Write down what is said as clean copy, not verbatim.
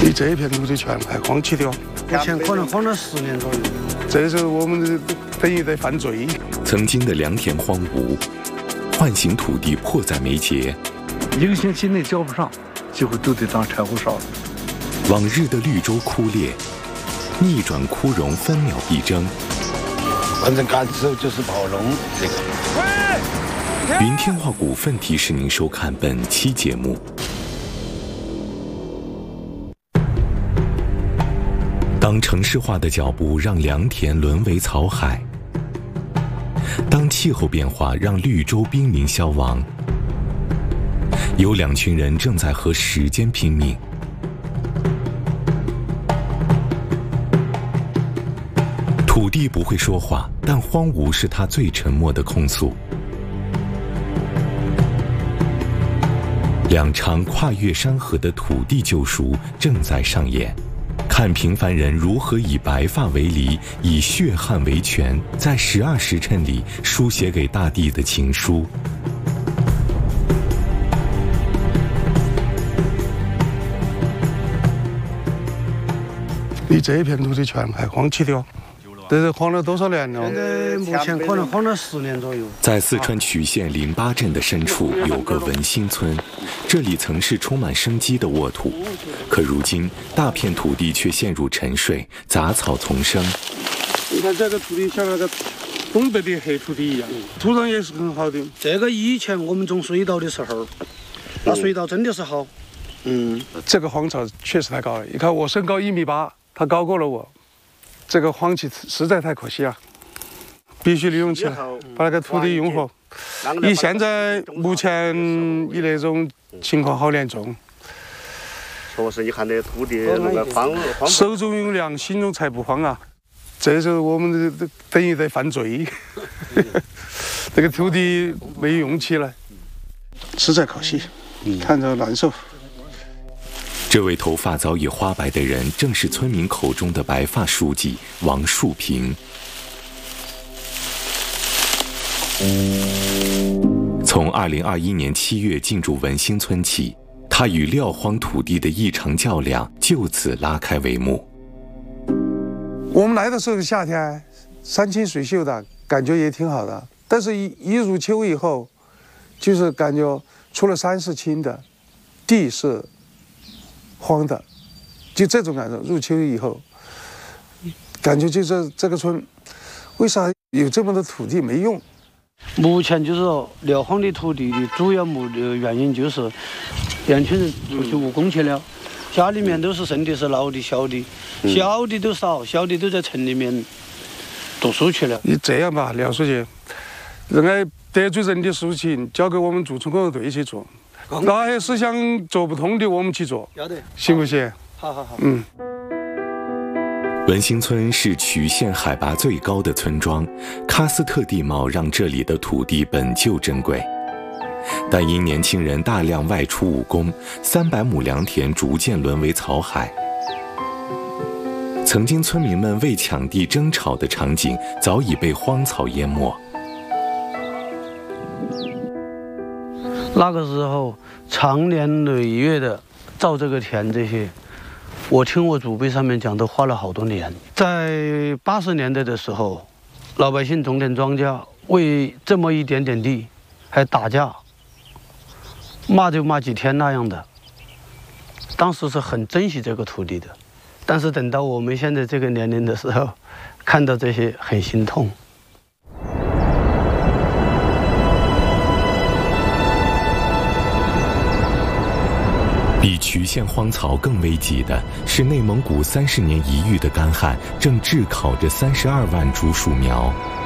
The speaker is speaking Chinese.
你这一片土地全还荒弃掉， 以前可能荒了10年左右。 这时候我们等于在犯罪。 曾经的良田荒芜，唤醒土地迫在眉睫。 1个星期内交不上，几乎都得当柴火烧了。 往日的绿洲枯裂，逆转枯荣分秒必争。 反正感受就是暴龙这个。 云天化股份提示您收看本期节目。当城市化的脚步让良田沦为草海，当气候变化让绿洲濒临消亡，有2群人正在和时间拼命。土地不会说话，但荒芜是它最沉默的控诉。2场跨越山河的土地救赎正在上演，看平凡人如何以白发为犁，以血汗为权，在12时辰里书写给大地的情书。 你这一片土地全还荒弃掉，这是荒了多少年了？ 现在目前可能荒了10年左右。 在四川曲县08镇的深处有个文心村，这里曾是充满生机的沃土，可如今大片土地却陷入沉睡，杂草丛生。 你看这个土地像那个东北的黑土地一样，土壤也是很好的。 这个以前我们种水稻的时候，那水稻真的是好。 这个荒草确实太高了，你看我身高1.8米，他高过了我。这个荒弃实在太可惜了，必须利用起来，把那个土地用活。以现在目前以那种情况好严重。 确实，你看这土地那个荒， 手中有粮，心中才不慌啊！这时候我们等于在犯罪，这个土地没用起来，实在可惜，看着难受。 这位头发早已花白的人，正是村民口中的白发书记王树平。从2021年7月进入文心村起，他与撂荒土地的一场较量就此拉开帷幕。 我们来的时候夏天山清水秀的，感觉也挺好的，但是一入秋以后，就是感觉除了山是青的，地是荒的，就这种感受。入秋以后，感觉就是这个村为啥有这么多土地没用？ 目前就是说撂荒的土地的主要原因就是年轻人出去务工去了，家里面都是剩的是老的小的，小的都少，小的都在城里面读书去了。 你这样吧，廖书记，人家得罪人的事情交给我们驻村工作队去做。哪些事项做不通的，我们去做， 要得， 行不行？ 好。 文心村是曲县海拔最高的村庄，喀斯特地貌让这里的土地本就珍贵，但因年轻人大量外出务工，300亩良田逐渐沦为草海。曾经村民们为抢地争吵的场景，早已被荒草淹没。 那个时候长年累月的造这个田，这些我听我祖辈上面讲，都花了好多年。在80年代的时候，老百姓种点庄稼，为这么一点点地还打架，骂就骂几天那样的。当时是很珍惜这个土地的，但是等到我们现在这个年龄的时候，看到这些很心痛。 比曲县荒草更危急的是，内蒙古30年一遇的干旱正炙烤着32万株树苗。